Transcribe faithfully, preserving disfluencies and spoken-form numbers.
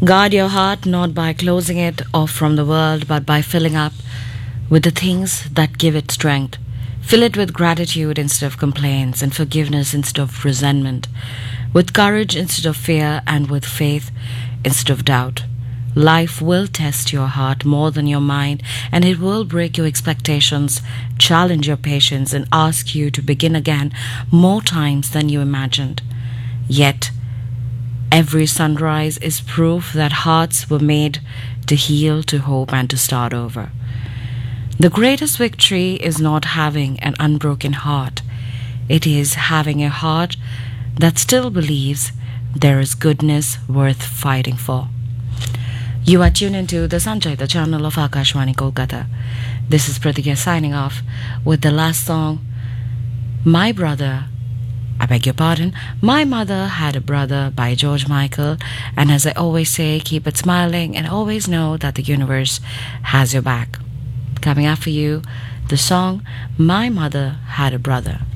Guard your heart not by closing it off from the world, but by filling up with the things that give it strength. Fill it with gratitude instead of complaints, and forgiveness instead of resentment, with courage instead of fear, and with faith instead of doubt. Life will test your heart more than your mind, and it will break your expectations, challenge your patience, and ask you to begin again more times than you imagined. Yet, every sunrise is proof that hearts were made to heal, to hope, and to start over. The greatest victory is not having an unbroken heart. It is having a heart that still believes there is goodness worth fighting for. You are tuned into the Sanjay, the channel of Akashwani Kolkata. This is Pratigya signing off with the last song, My Brother, I beg your pardon, My Mother Had a Brother by George Michael. And as I always say, keep it smiling and always know that the universe has your back. Coming up for you, the song, My Mother Had a Brother.